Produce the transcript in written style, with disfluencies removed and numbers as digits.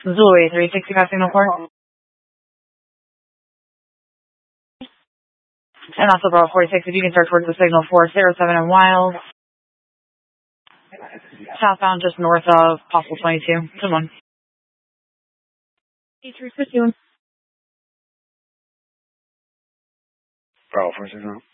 Zulu 365 signal 4. And also Bravo 46, if you can start towards the signal 407 and Wild. Southbound just north of possible 22. Come on. 8351. Bravo 46.